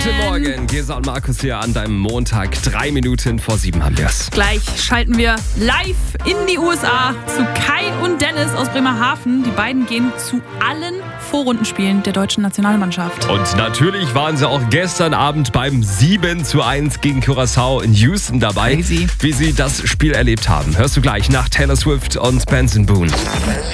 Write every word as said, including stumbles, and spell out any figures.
Guten Morgen, Gesa und Markus hier an deinem Montag. Drei Minuten vor sieben haben wir es. Gleich schalten wir live in die U S A zu Kai und Dennis aus Bremerhaven. Die beiden gehen zu allen Vorrundenspielen der deutschen Nationalmannschaft. Und natürlich waren sie auch gestern Abend beim sieben zu eins gegen Curaçao in Houston dabei. Crazy. Wie sie das Spiel erlebt haben, hörst du gleich nach Taylor Swift und Benson Boone.